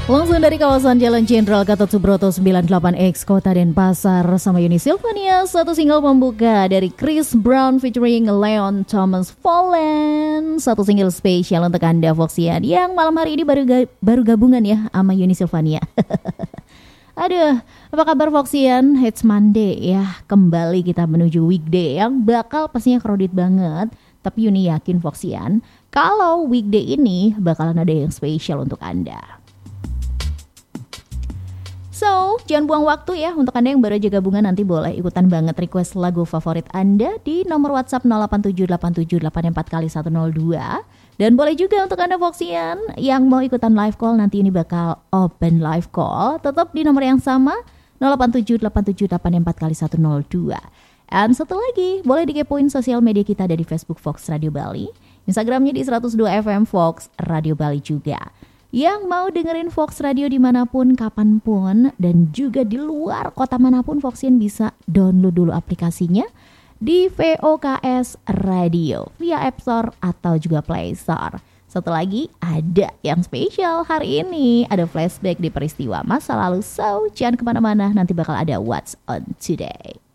Langsung dari kawasan Jalan Jenderal Gatot Subroto 98X Kota Denpasar sama Yuni Silvania, satu single pembuka dari Chris Brown featuring Leon Thomas Fallen. Satu single spesial untuk Anda Foxian yang malam hari ini baru gabungan ya sama Yuni Silvania. Aduh, apa kabar Foxian? It's Monday ya, kembali kita menuju weekday yang bakal pastinya crowded banget. Tapi Yuni yakin Foxian, kalau weekday ini bakalan ada yang spesial untuk Anda. So, jangan buang waktu ya. Untuk Anda yang baru aja gabungan, nanti boleh ikutan banget request lagu favorit Anda di nomor WhatsApp 0878784102. Dan boleh juga untuk Anda Foxian yang mau ikutan live call, nanti ini bakal open live call. Tetap di nomor yang sama 0878784102. Dan satu lagi, boleh dikepoin sosial media kita ada di Facebook Fox Radio Bali, Instagramnya di 102 FM Fox Radio Bali juga. Yang mau dengerin Fox Radio dimanapun, kapanpun, dan juga di luar kota manapun, Foxian bisa download dulu aplikasinya di VOKS Radio via App Store atau juga Play Store. Satu lagi, ada yang spesial hari ini, ada flashback di peristiwa masa lalu. So, jangan kemana-mana, nanti bakal ada What's On Today.